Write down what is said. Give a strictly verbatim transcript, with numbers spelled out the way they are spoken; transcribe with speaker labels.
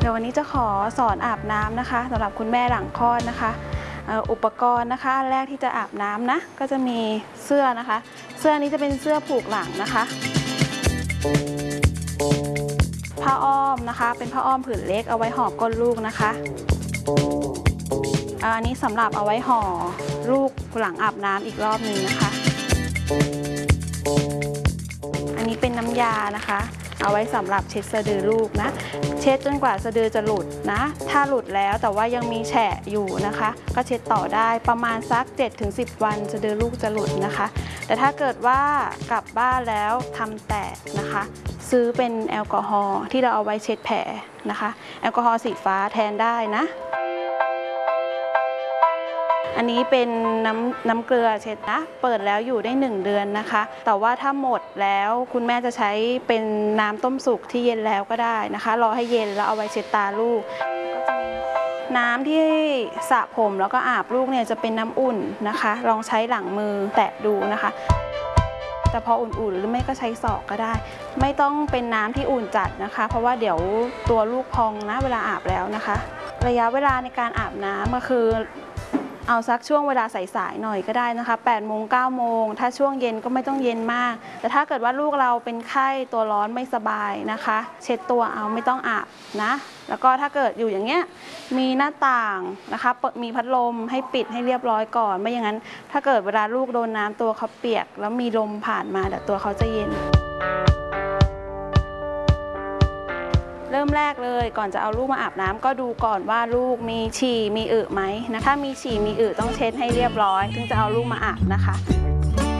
Speaker 1: ดี๋ยววันนี้จะขอสอนอาบน้ำนะคะสำหรับคุณแม่หลังคลอดนะคะอุปกรณ์นะคะแรกที่จะอาบน้ำนะก็จะมีเสื้อนะคะเสื้อนี้จะเป็นเสื้อผูกหลังนะคะผ้าอ้อมนะคะเป็นผ้าอ้อมผืนเล็กเอาไว้ห่อก้นลูกนะคะอันนี้สำหรับเอาไว้ห่อลูกหลังอาบน้ำอีกรอบหนึ่งนะคะอันนี้เป็นน้ำยานะคะเอาไว้สำหรับเช็ดสะดือลูกนะเช็ดจนกว่าสะดือจะหลุดนะถ้าหลุดแล้วแต่ว่ายังมีแฉะอยู่นะคะก็เช็ดต่อได้ประมาณสัก เจ็ดถึงสิบ วันสะดือลูกจะหลุดนะคะแต่ถ้าเกิดว่ากลับบ้านแล้วทำแตกนะคะซื้อเป็นแอลกอฮอล์ที่เราเอาไว้เช็ดแผลนะคะแอลกอฮอล์สีฟ้าแทนได้นะอันนี้เป็นน้ำน้ำเกลือเช็ดนะเปิดแล้วอยู่ได้หนึ่งเดือนนะคะแต่ว่าถ้าหมดแล้วคุณแม่จะใช้เป็นน้ำต้มสุกที่เย็นแล้วก็ได้นะคะรอให้เย็นแล้วเอาไว้เช็ดตาลูกน้ำที่สระผมแล้วก็อาบลูกเนี่ยจะเป็นน้ำอุ่นนะคะลองใช้หลังมือแตะดูนะคะแต่พออุ่นๆหรือไม่ก็ใช้ศอกก็ได้ไม่ต้องเป็นน้ำที่อุ่นจัดนะคะเพราะว่าเดี๋ยวตัวลูกพองนะเวลาอาบแล้วนะคะระยะเวลาในการอาบน้ำก็คือเอาสักช่วงเวลาสายๆหน่อยก็ได้นะคะแปดโมงเก้าโมงถ้าช่วงเย็นก็ไม่ต้องเย็นมากแต่ถ้าเกิดว่าลูกเราเป็นไข้ตัวร้อนไม่สบายนะคะเช็ดตัวเอาไม่ต้องอาบนะแล้วก็ถ้าเกิดอยู่อย่างเงี้ยมีหน้าต่างนะคะมีพัดลมให้ปิดให้เรียบร้อยก่อนไม่อย่างนั้นถ้าเกิดเวลาลูกโดนน้ำตัวเขาเปียกแล้วมีลมผ่านมาเดี๋ยวตัวเขาจะเย็นเริ่มแรกเลยก่อนจะเอาลูกมาอาบน้ำก็ดูก่อนว่าลูกมีฉี่มีอึไหมนะถ้ามีฉี่มีอึต้องเช็ดให้เรียบร้อยถึงจะเอาลูกมาอาบนะคะ